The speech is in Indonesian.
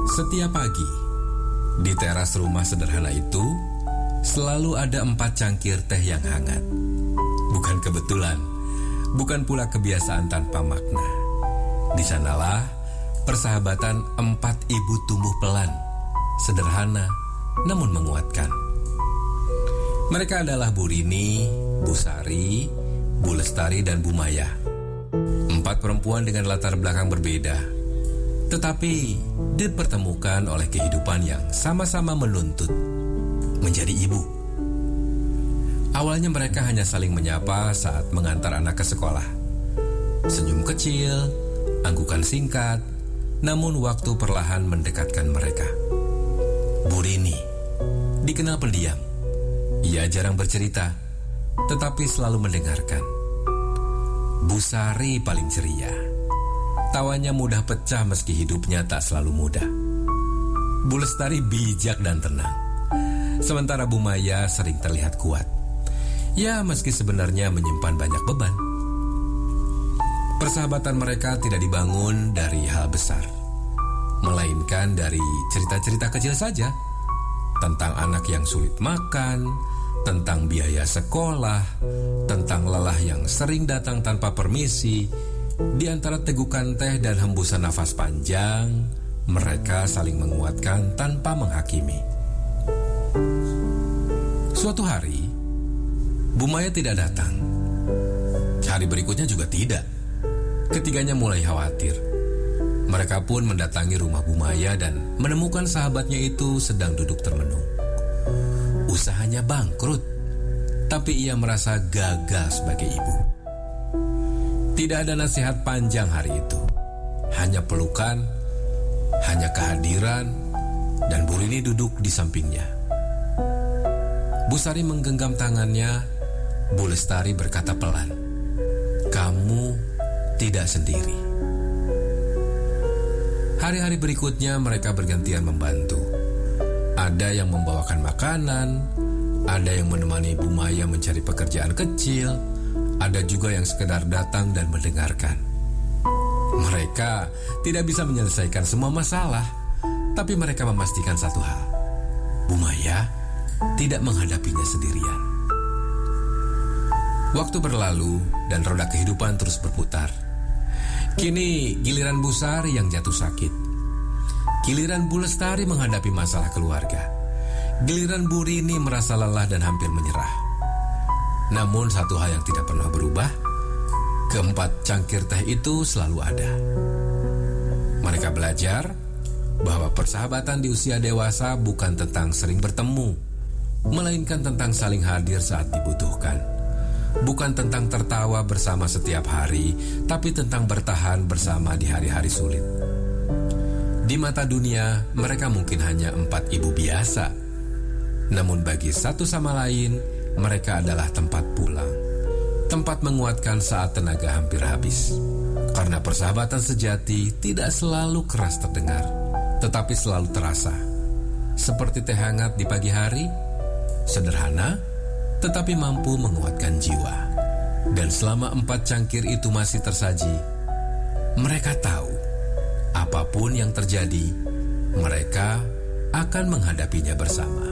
Setiap pagi, di teras rumah sederhana itu, selalu ada 4 cangkir teh yang hangat. Bukan kebetulan, bukan pula kebiasaan tanpa makna. Di sanalah persahabatan 4 ibu tumbuh pelan, sederhana namun menguatkan. Mereka adalah Bu Rini, Bu Sari, Bu Lestari, dan Bu Maya. 4 perempuan dengan latar belakang berbeda, tetapi dipertemukan oleh kehidupan yang sama-sama menuntut menjadi ibu. Awalnya mereka hanya saling menyapa saat mengantar anak ke sekolah. Senyum kecil, anggukan singkat, namun waktu perlahan mendekatkan mereka. Bu Rini dikenal pendiam. Ia jarang bercerita, tetapi selalu mendengarkan. Bu Sari paling ceria. Tawanya mudah pecah meski hidupnya tak selalu mudah. Bu Lestari bijak dan tenang. Sementara Bu Maya sering terlihat kuat. Ya, meski sebenarnya menyimpan banyak beban. Persahabatan mereka tidak dibangun dari hal besar, melainkan dari cerita-cerita kecil saja. Tentang anak yang sulit makan, tentang biaya sekolah, tentang lelah yang sering datang tanpa permisi. Di antara tegukan teh dan hembusan nafas panjang, mereka saling menguatkan tanpa menghakimi. Suatu hari, Bu Maya tidak datang. Hari berikutnya juga tidak. Ketiganya mulai khawatir. Mereka pun mendatangi rumah Bu Maya dan menemukan sahabatnya itu sedang duduk termenung. Usahanya bangkrut, tapi ia merasa gagal sebagai ibu. Tidak ada nasihat panjang hari itu. Hanya pelukan, hanya kehadiran, dan Bu Rini duduk di sampingnya. Bu Sari menggenggam tangannya. Bu Lestari berkata pelan, "Kamu tidak sendiri." Hari-hari berikutnya mereka bergantian membantu. Ada yang membawakan makanan, ada yang menemani Bu Maya mencari pekerjaan kecil, ada juga yang sekedar datang dan mendengarkan. Mereka tidak bisa menyelesaikan semua masalah, tapi mereka memastikan satu hal: Bu Maya tidak menghadapinya sendirian. Waktu berlalu dan roda kehidupan terus berputar. Kini giliran Bu Sari yang jatuh sakit. Giliran Bu Lestari menghadapi masalah keluarga. Giliran Bu Rini merasa lelah dan hampir menyerah. Namun satu hal yang tidak pernah berubah, keempat cangkir teh itu selalu ada. Mereka belajar bahwa persahabatan di usia dewasa bukan tentang sering bertemu, melainkan tentang saling hadir saat dibutuhkan. Bukan tentang tertawa bersama setiap hari, tapi tentang bertahan bersama di hari-hari sulit. Di mata dunia, mereka mungkin hanya 4 ibu biasa. Namun bagi satu sama lain, mereka adalah tempat pulang. Tempat menguatkan saat tenaga hampir habis. Karena persahabatan sejati tidak selalu keras terdengar, tetapi selalu terasa. Seperti teh hangat di pagi hari, sederhana, tetapi mampu menguatkan jiwa. Dan selama 4 cangkir itu masih tersaji, mereka tahu, apapun yang terjadi, mereka akan menghadapinya bersama.